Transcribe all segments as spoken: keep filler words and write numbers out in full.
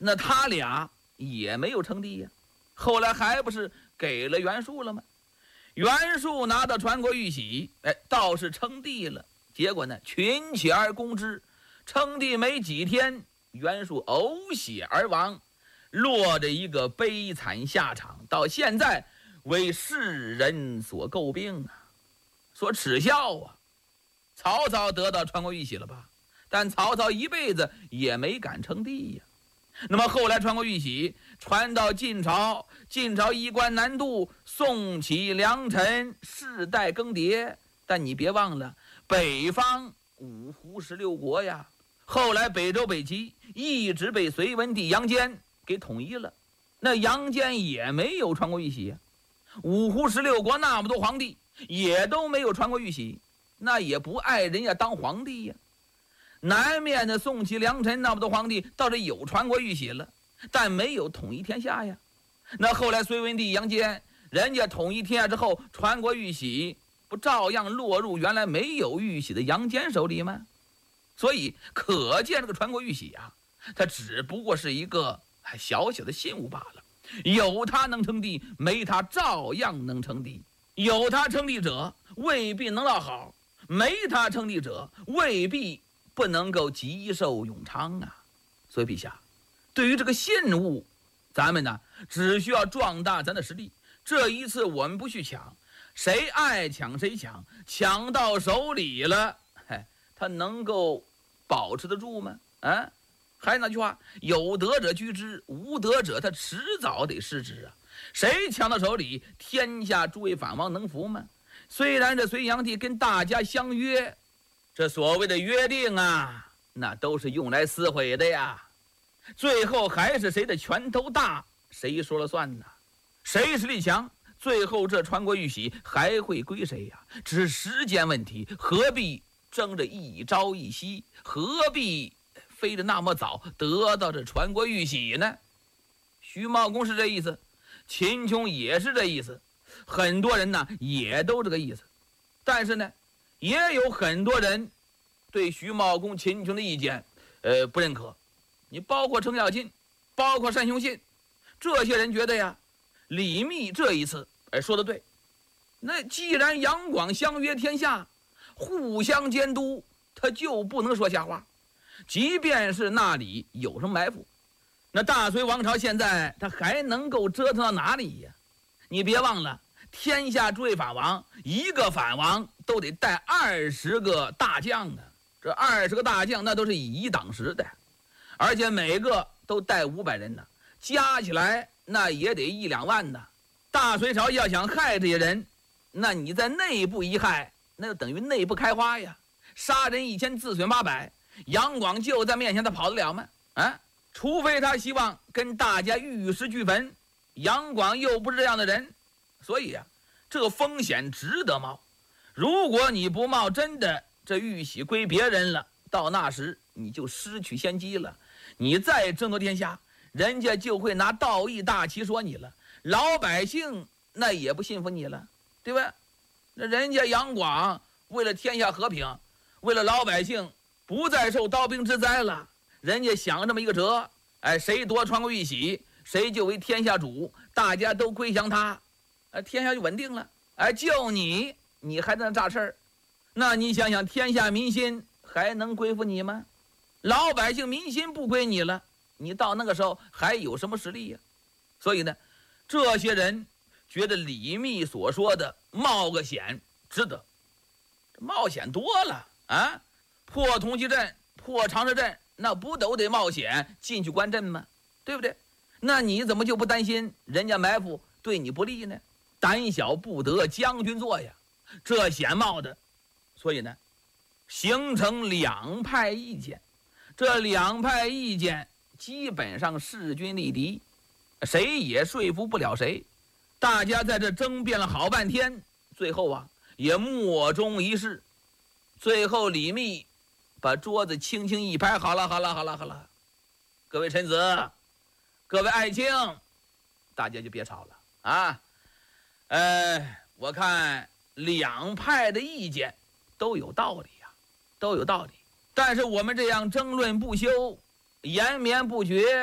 那他俩也没有称帝呀。后来还不是给了袁术了吗？袁术拿到传国玉玺，哎，倒是称帝了。结果呢，群起而攻之，称帝没几天，袁术呕血而亡，落着一个悲惨下场，到现在为世人所诟病啊，所耻笑啊。曹操得到传国玉玺了吧？但曹操一辈子也没敢称帝呀。那么后来传国玉玺传到晋朝，晋朝衣冠南渡，宋齐梁陈世代更迭，但你别忘了北方五胡十六国呀。后来北周北齐一直被隋文帝杨坚给统一了，那杨坚也没有传国玉玺呀。五胡十六国那么多皇帝也都没有传国玉玺，那也不爱人家当皇帝呀。南面的宋齐梁陈那么多皇帝倒是有传国玉玺了，但没有统一天下呀。那后来隋文帝杨坚人家统一天下之后，传国玉玺不照样落入原来没有玉玺的杨坚手里吗？所以可见这个传国玉玺啊，它只不过是一个小小的信物罢了。有他能称帝，没他照样能称帝。有他称帝者未必能落好，没他称帝者未必不能够吉寿永昌啊。所以陛下，对于这个信物，咱们呢只需要壮大咱的实力。这一次我们不去抢，谁爱抢谁抢，抢到手里了，嘿，他能够保持得住吗？啊，还是那句话，有德者居之，无德者他迟早得失之啊。谁抢到手里，天下诸位反王能服吗？虽然这隋炀帝跟大家相约，这所谓的约定啊，那都是用来撕毁的呀。最后还是谁的拳头大，谁说了算呢？谁实力强，最后这传国玉玺还会归谁呀？只是时间问题，何必争着一朝一夕？何必非得那么早得到这传国玉玺呢？徐茂公是这意思，秦琼也是这意思，很多人呢也都这个意思。但是呢，也有很多人对徐茂公、秦琼的意见呃不认可。你包括程咬金，包括单雄信，这些人觉得呀，李密这一次哎说的对。那既然杨广相约天下，互相监督，他就不能说瞎话。即便是那里有什么埋伏，那大隋王朝现在他还能够折腾到哪里呀？你别忘了，天下诸位反王，一个反王都得带二十个大将啊！这二十个大将那都是以一当十的，而且每个都带五百人呢，加起来那也得一两万呢。大隋朝要想害这些人，那你在内部一害，那就等于内部开花呀，杀人一千，自损八百。杨广就在面前，他跑得了吗？啊，除非他希望跟大家玉石俱焚。杨广又不是这样的人，所以啊，这个风险值得冒。如果你不冒，真的这玉玺归别人了，到那时你就失去先机了。你再争夺天下，人家就会拿道义大旗说你了，老百姓那也不信服你了，对吧？那人家杨广为了天下和平，为了老百姓不再受刀兵之灾了，人家想这么一个辙，哎，谁夺传国玉玺，谁就为天下主，大家都归降他，哎，天下就稳定了。哎，就你，你还在那炸事儿，那你想想，天下民心还能归服你吗？老百姓民心不归你了，你到那个时候还有什么实力呀？所以呢，这些人觉得李密所说的冒个险值得，冒险多了啊！破同济镇，破长沙镇，那不都得冒险进去关镇吗？对不对？那你怎么就不担心人家埋伏对你不利呢？胆小不得将军做呀，这险冒的。所以呢，形成两派意见，这两派意见基本上势均力敌，谁也说服不了谁。大家在这争辩了好半天，最后啊也莫衷一是。最后李密把桌子轻轻一拍，好了好了好了好了，各位臣子，各位爱卿，大家就别吵了啊！呃，我看两派的意见都有道理呀、啊，都有道理。但是我们这样争论不休，延绵不绝，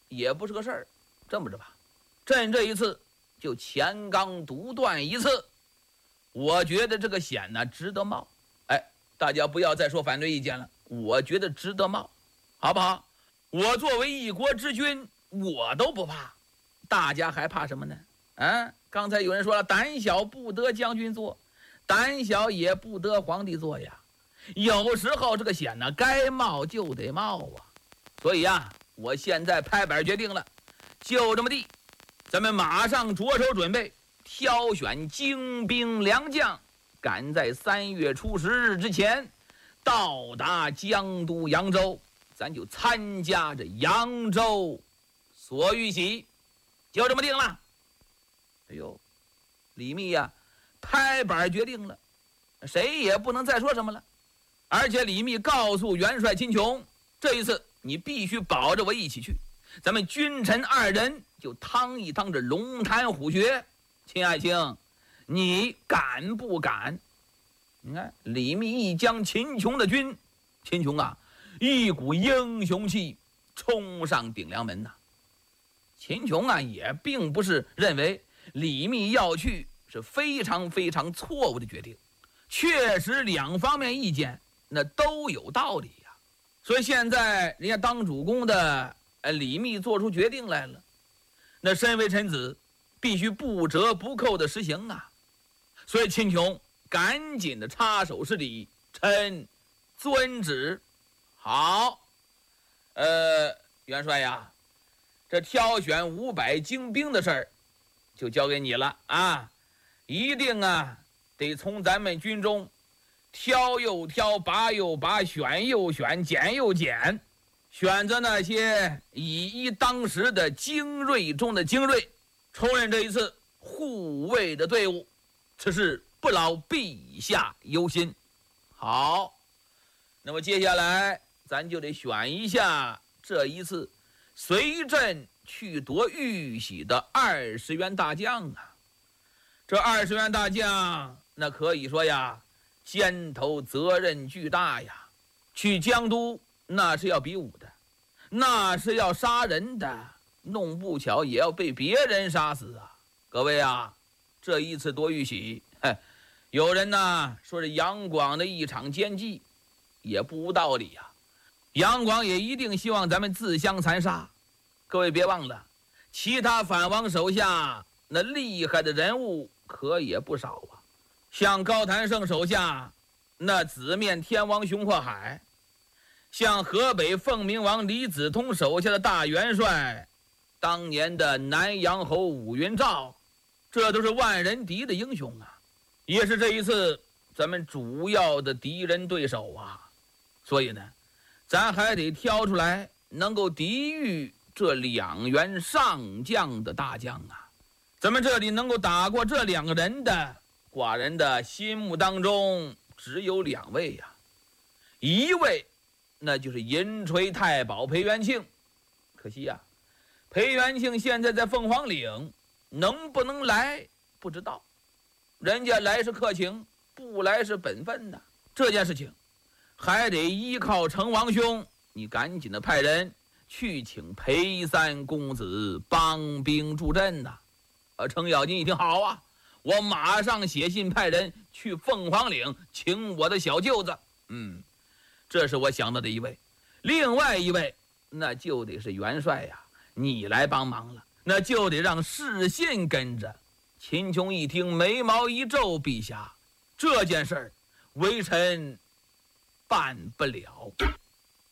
也不是个事儿。这么着吧，朕这一次就乾纲独断一次，我觉得这个险呢值得冒。哎，大家不要再说反对意见了，我觉得值得冒，好不好？我作为一国之君，我都不怕，大家还怕什么呢？啊，刚才有人说了，胆小不得将军做，胆小也不得皇帝做呀。有时候这个险呢，该冒就得冒啊。所以啊，我现在拍板决定了，就这么地，咱们马上着手准备，挑选精兵良将，赶在三月初十日之前到达江都扬州，咱就参加这扬州所玉玺，就这么定了。哎呦，李密呀、啊，拍板决定了，谁也不能再说什么了。而且李密告诉元帅秦琼，这一次你必须保着我一起去，咱们君臣二人就趟一趟这龙潭虎穴。秦爱卿，你敢不敢？你看李密一将秦琼的军，秦琼啊，一股英雄气冲上顶梁门呐、啊。秦琼啊，也并不是认为李密要去是非常非常错误的决定，确实两方面意见那都有道理呀、啊。所以现在人家当主公的呃李密做出决定来了，那身为臣子必须不折不扣的实行啊。所以秦琼赶紧的插手施礼，臣遵旨。好，呃，元帅呀，这挑选五百精兵的事儿就交给你了啊！一定啊，得从咱们军中挑又挑，拔又拔，选又选，拣又拣，选择那些以一当十的精锐中的精锐，充任这一次护卫的队伍。此事不劳陛下忧心。好，那么接下来咱就得选一下这一次随朕去夺玉玺的二十员大将啊。这二十员大将那可以说呀，肩头责任巨大呀。去江都那是要比武的，那是要杀人的，弄不巧也要被别人杀死啊。各位啊，这一次夺玉玺，有人呢说是杨广的一场奸计，也不无道理呀、啊。杨广也一定希望咱们自相残杀。各位别忘了，其他反王手下那厉害的人物可也不少啊，像高谭胜手下那紫面天王熊阔海，像河北凤鸣王李子通手下的大元帅当年的南阳侯武云照，这都是万人敌的英雄啊，也是这一次咱们主要的敌人对手啊。所以呢，咱还得挑出来能够抵御这两员上将的大将啊。咱们这里能够打过这两个人的，寡人的心目当中只有两位呀、啊。一位那就是银锤太保裴元庆，可惜呀、啊，裴元庆现在在凤凰岭，能不能来不知道，人家来是客情，不来是本分呐。这件事情还得依靠成王兄，你赶紧的派人去请裴三公子帮兵助阵呐、啊。呃，程咬金一听，好啊，我马上写信派人去凤凰岭请我的小舅子。嗯，这是我想到的一位。另外一位那就得是元帅呀，你来帮忙了，那就得让士信跟着。秦琼一听，眉毛一皱，陛下，这件事儿微臣办不了。